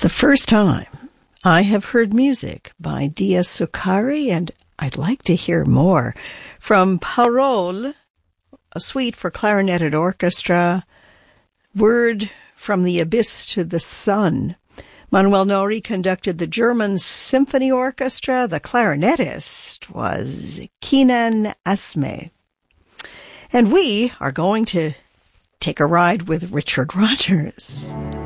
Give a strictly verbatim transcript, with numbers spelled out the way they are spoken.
The first time I have heard music by Dia Succari, and I'd like to hear more from Parole, a suite for clarinet and orchestra, Word from the Abyss to the Sun. Manuel Nori conducted the German Symphony Orchestra. The clarinetist was Kenan Asme. And we are going to take a ride with Richard Rodgers.